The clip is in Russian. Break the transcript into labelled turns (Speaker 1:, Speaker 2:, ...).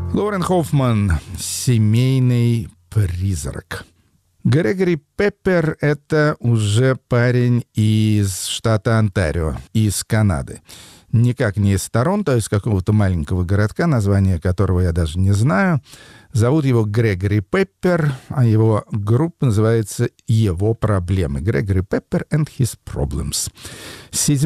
Speaker 1: Лорен Хоффман «Семейный призрак». Грегори Пеппер — это уже парень из штата Онтарио, из Канады. Никак не из Торонто, а из какого-то маленького городка, название которого я даже не знаю. Зовут его Грегори Пеппер, а его группа называется «Его проблемы». Грегори Пеппер and his problems.